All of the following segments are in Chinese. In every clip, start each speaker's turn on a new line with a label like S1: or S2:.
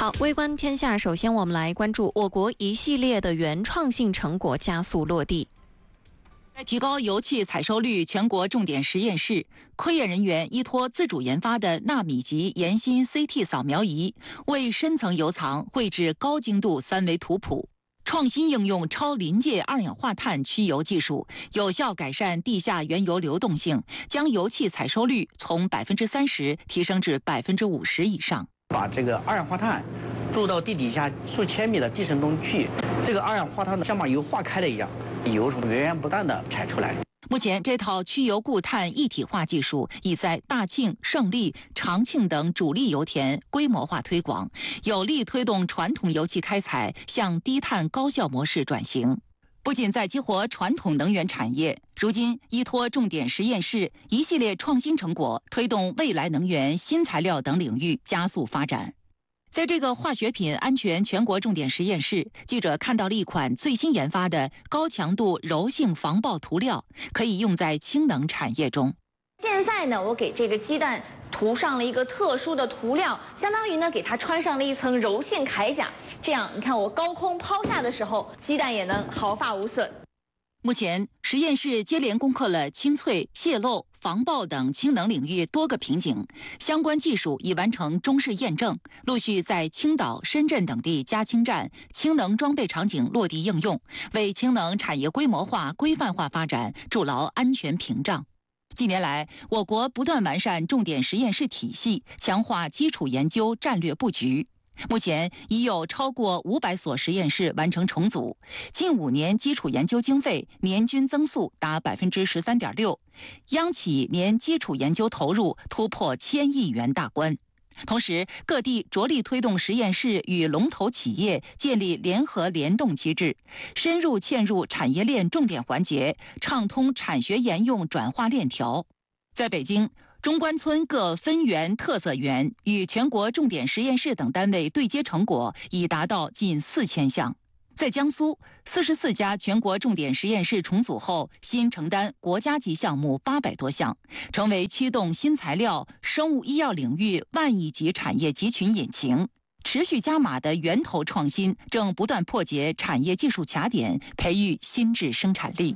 S1: 好，微观天下，首先我们来关注我国一系列的原创性成果加速落地。
S2: 在提高油气采收率，全国重点实验室科研人员依托自主研发的纳米级岩芯 CT 扫描仪，为深层油藏绘制高精度3维图谱。创新应用超临界二氧化碳驱油技术，有效改善地下原油流动性，将油气采收率从30%提升至50%以上。
S3: 把这个二氧化碳注到地底下数千米的地层中去，这个二氧化碳呢像把油化开了一样，油从源源不断的排出来。
S2: 目前，这套驱油固碳一体化技术已在大庆、胜利、长庆等主力油田规模化推广，有力推动传统油气开采向低碳高效模式转型。不仅在激活传统能源产业，如今依托重点实验室一系列创新成果，推动未来能源、新材料等领域加速发展。在这个化学品安全全国重点实验室，记者看到了一款最新研发的高强度柔性防爆涂料，可以用在氢能产业中。
S4: 现在呢，我给这个鸡蛋涂上了一个特殊的涂料，相当于呢给它穿上了一层柔性铠甲，这样你看我高空抛下的时候，鸡蛋也能毫发无损。
S2: 目前，实验室接连攻克了清脆、泄漏、防爆等氢能领域多个瓶颈，相关技术已完成中试验证，陆续在青岛、深圳等地加氢站、氢能装备场景落地应用，为氢能产业规模化、规范化发展筑牢安全屏障。近年来，我国不断完善重点实验室体系，强化基础研究战略布局。目前已有超过500所实验室完成重组，近5年基础研究经费年均增速达13.6%，央企年基础研究投入突破1000亿元大关。同时，各地着力推动实验室与龙头企业建立联合联动机制，深入嵌入产业链重点环节，畅通产学研用转化链条。在北京，中关村各分园、特色园与全国重点实验室等单位对接成果已达到近4000项。在江苏，44家全国重点实验室重组后，新承担国家级项目800多项，成为驱动新材料、生物医药领域万亿级产业集群引擎。持续加码的源头创新正不断破解产业技术卡点，培育新质生产力。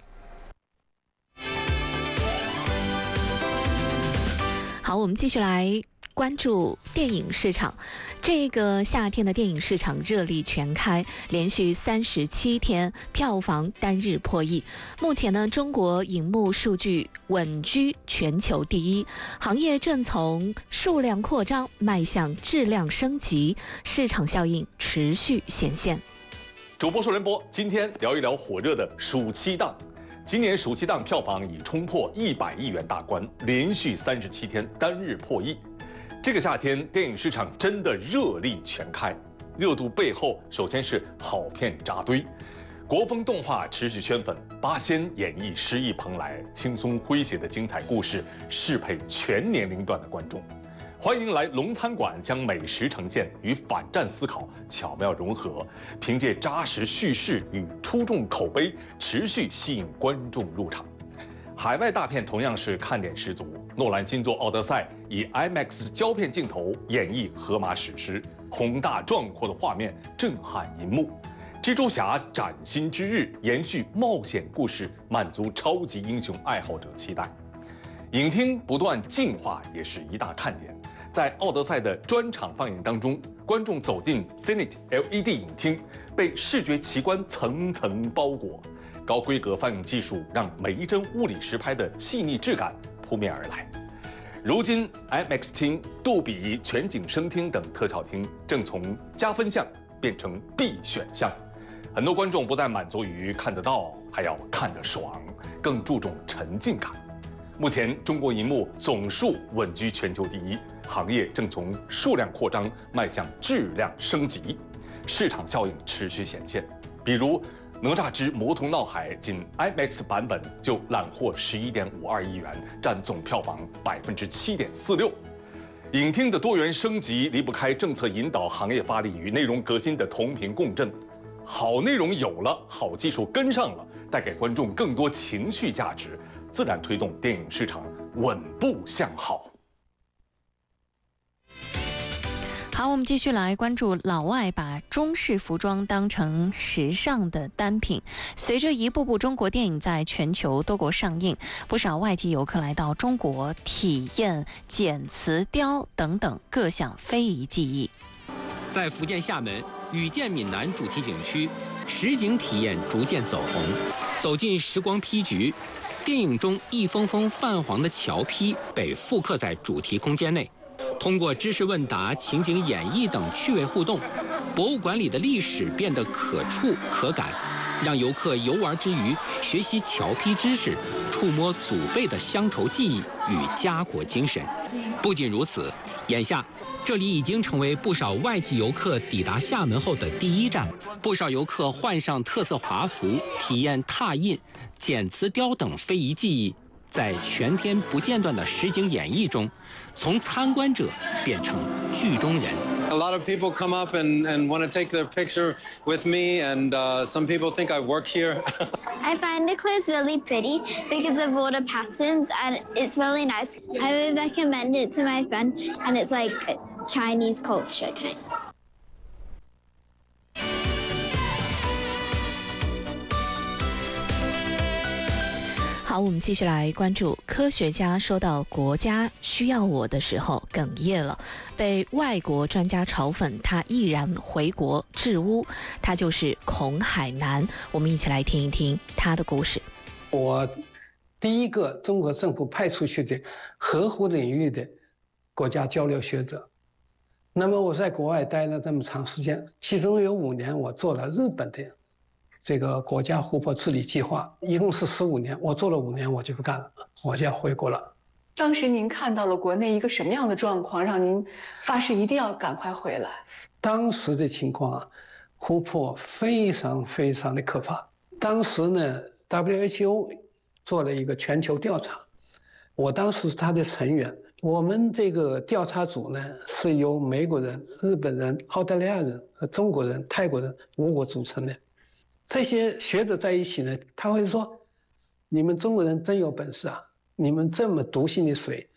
S1: 好，我们继续来关注电影市场。这个夏天的电影市场热力全开，连续37天票房单日破亿。目前呢，中国影幕数据稳居全球第一，行业正从数量扩张迈向质量升级，市场效应持续显现。
S5: 主播说联播，今天聊一聊火热的暑期档。今年暑期档票房已冲破100亿元大关，连续37天单日破亿。这个夏天，电影市场真的热力全开。热度背后，首先是好片扎堆，国风动画持续圈粉，八仙演绎诗意蓬莱，轻松诙谐的精彩故事适配全年龄段的观众。欢迎来龙餐馆，将美食呈现与反战思考巧妙融合，凭借扎实叙事与出众口碑，持续吸引观众入场。海外大片同样是看点十足，诺兰新作《奥德赛》以 IMAX 胶片镜头演绎荷马史诗，宏大壮阔的画面震撼银幕。蜘蛛侠崭新之日延续冒险故事，满足超级英雄爱好者期待。影厅不断进化也是一大看点。在《奥德赛》的专场放映当中，观众走进 Cine LED 影厅，被视觉奇观层层包裹。高规格放映技术让每一帧物理实拍的细腻质感扑面而来。如今 IMAX 厅、杜比全景声厅等特效厅正从加分项变成必选项，很多观众不再满足于看得到，还要看得爽，更注重沉浸感。目前，中国银幕总数稳居全球第一，行业正从数量扩张迈向质量升级，市场效应持续显现。比如，《哪吒之魔童闹海》仅 IMAX 版本就揽获11.52亿元，占总票房7.46%。影厅的多元升级离不开政策引导、行业发力与内容革新的同频共振。好内容有了，好技术跟上了，带给观众更多情绪价值，自然推动电影市场稳步向好。
S2: 好，我们继续来关注老外把中式服装当成时尚的单品。随着一部部中国电影在全球多国上映，不少外籍游客来到中国体验剪瓷雕等等各项非遗技艺。
S6: 在福建厦门雨见闽南主题景区，实景体验逐渐走红。走进时光坯局，电影中一封封泛黄的桥坯被复刻在主题空间内。通过知识问答、情景演绎等趣味互动，博物馆里的历史变得可触可感，让游客游玩之余学习桥坯知识，触摸祖辈的乡愁记忆与家国精神。不仅如此，眼下这里已经成为不少外籍游客抵达厦门后的第一站。不少游客换上特色华服，体验拓印、剪瓷雕等非遗技艺。在全天不间断的实景演绎中，从参观者变成剧中人。
S7: A lot of people come up and want to take their picture with me, and some people think I work here.
S8: I find the clothes really pretty because of all the patterns, and it's really nice. I would recommend it to my friend, and it's like Chinese culture kind.
S1: 好，我们继续来关注科学家说到国家需要我的时候哽咽了，被外国专家嘲讽，他毅然回国治污，他就是孔海南。我们一起来听一听他的故事。
S9: 我第一个中国政府派出去的核湖领域的国家交流学者。那么我在国外待了这么长时间，其中有5年我做了日本的这个国家湖泊治理计划，一共是15年，我做了5年我就不干了，我就要回国了。
S10: 当时您看到了国内一个什么样的状况，让您发誓一定要赶快回来？
S9: 当时的情况啊，湖泊非常非常的可怕。当时呢 WHO 做了一个全球调查，我当时是他的成员。我们这个调查组呢，是由美国人、日本人、澳大利亚人和中国人、泰国人5国组成的。这些学者在一起呢，他会说：“你们中国人真有本事啊！你们这么毒性的水，